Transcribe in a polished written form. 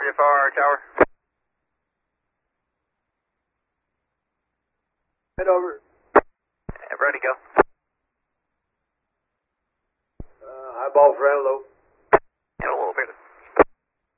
VFR tower. Head over. Ready, go. High ball for antelope.